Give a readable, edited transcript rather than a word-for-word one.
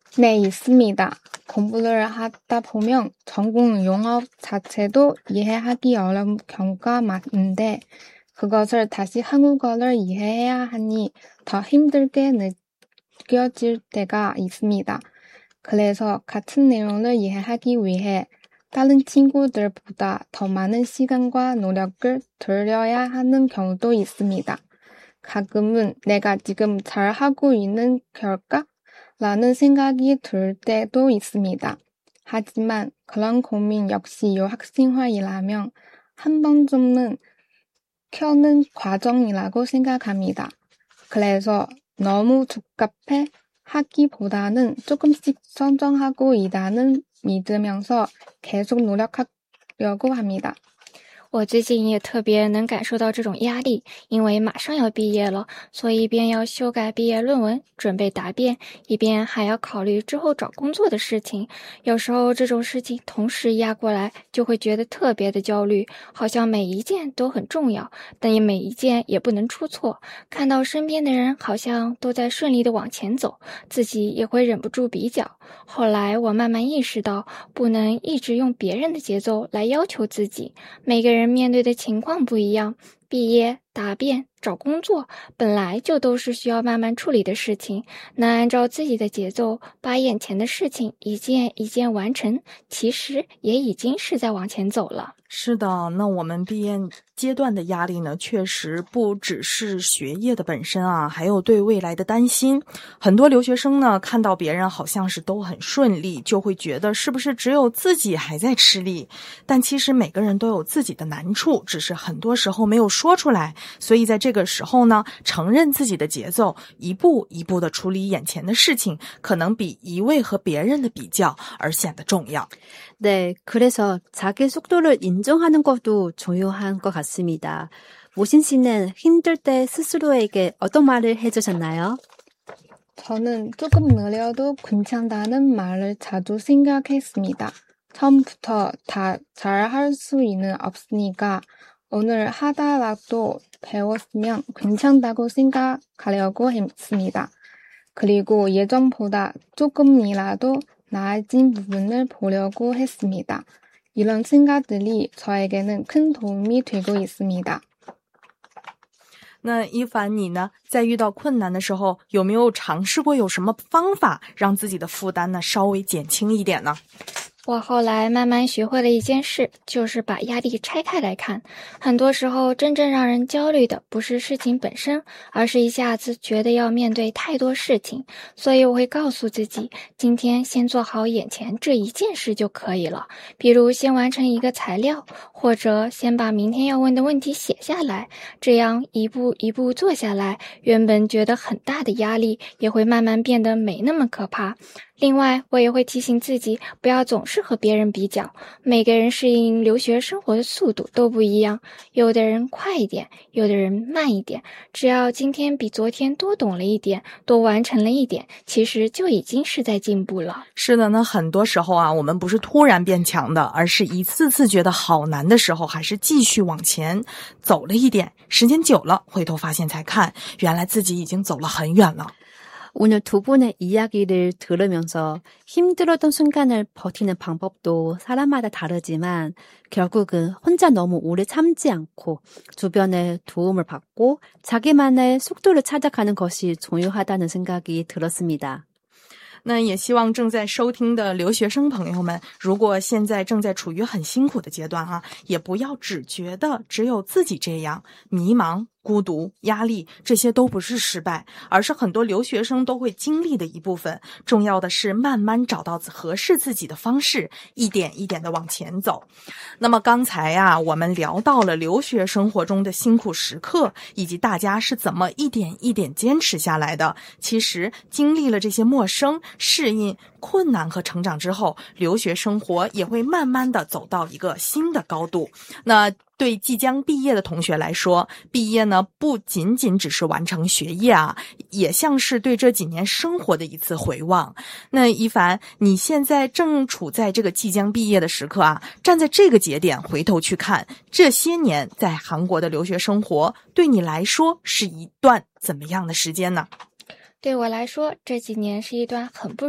네, 있습니다. 공부를 하다 보면 전공 용어 자체도 이해하기 어려운 경우가 많은데 그것을 다시 한국어를 이해해야 하니 더 힘들게 느껴질 때가 있습니다. 그래서 같은 내용을 이해하기 위해 다른 친구들보다 더 많은 시간과 노력을 들여야 하는 경우도 있습니다. 가끔은 내가 지금 잘하고 있는 걸까? 라는 생각이 들 때도 있습니다. 하지만 그런 고민 역시 유학생활이라면 한 번쯤은 켜는 과정이라고 생각합니다. 그래서 너무 죽갑해 하기보다는 조금씩 성장하고 있다는 믿으면서 계속 노력하려고 합니다. 我最近也特别能感受到这种压力，因为马上要毕业了，所以一边要修改毕业论文，准备答辩，一边还要考虑之后找工作的事情。有时候这种事情同时压过来，就会觉得特别的焦虑，好像每一件都很重要，但也每一件也不能出错。看到身边的人好像都在顺利的往前走，自己也会忍不住比较。后来我慢慢意识到，不能一直用别人的节奏来要求自己，每个人面对的情况不一样，毕业、答辩、找工作本来就都是需要慢慢处理的事情，能按照自己的节奏把眼前的事情一件一件完成，其实也已经是在往前走了。 是的，那我们毕业阶段的压力呢，确实不只是学业的本身啊，还有对未来的担心。很多留学生呢，看到别人好像是都很顺利，就会觉得是不是只有自己还在吃力。但其实每个人都有自己的难处，只是很多时候没有说出来。所以在这个时候呢，承认自己的节奏，一步一步的处理眼前的事情，可能比一味和别人的比较而显得重要。 네, 그래서 자기 속도를 인정하는 것도 중요한 것 같습니다. 모신 씨는 힘들 때 스스로에게 어떤 말을 해주셨나요? 저는 조금 느려도 괜찮다는 말을 자주 생각했습니다. 처음부터 다 잘할 수는 없으니까 오늘 하다라도 배웠으면 괜찮다고 생각하려고 했습니다. 그리고 예전보다 조금이라도 나아진 부분을 보려고 했습니다. 이런 생각들이 저에게는 큰 도움이 되고 있습니다. 那一凡你呢，在遇到困难的时候，有没有尝试过有什么方法让自己的负担呢稍微减轻一点呢？ 我后来慢慢学会了一件事，就是把压力拆开来看。很多时候真正让人焦虑的不是事情本身，而是一下子觉得要面对太多事情。所以我会告诉自己，今天先做好眼前这一件事就可以了。比如先完成一个材料，或者先把明天要问的问题写下来，这样一步一步做下来，原本觉得很大的压力也会慢慢变得没那么可怕。另外，我也会提醒自己，不要总是和别人比较。每个人适应留学生活的速度都不一样，有的人快一点，有的人慢一点。只要今天比昨天多懂了一点，多完成了一点，其实就已经是在进步了。 是的呢，很多时候啊，我们不是突然变强的，而是一次次觉得好难的时候，还是继续往前走了一点。时间久了，回头发现才看，原来自己已经走了很远了。 오늘 두 분의 이야기를 들으면서 힘들었던 순간을 버티는 방법도 사람마다 다르지만 결국은 혼자 너무 오래 참지 않고 주변의 도움을 받고 자기만의 속도를 찾아가는 것이 중요하다는 생각이 들었습니다. 那也希望正在收听的留学生朋友们，如果现在正在处于很辛苦的阶段啊，也不要只觉得只有自己这样迷茫、孤独、压力，这些都不是失败，而是很多留学生都会经历的一部分。重要的是慢慢找到合适自己的方式，一点一点的往前走。那么刚才啊，我们聊到了留学生活中的辛苦时刻，以及大家是怎么一点一点坚持下来的。其实经历了这些陌生、适应、困难和成长之后，留学生活也会慢慢的走到一个新的高度。那对即将毕业的同学来说，毕业呢不仅仅只是完成学业啊，也像是对这几年生活的一次回望。那一凡，你现在正处在这个即将毕业的时刻啊，站在这个节点回头去看，这些年在韩国的留学生活，对你来说是一段怎么样的时间呢？ 对我来说，这几年是一段很不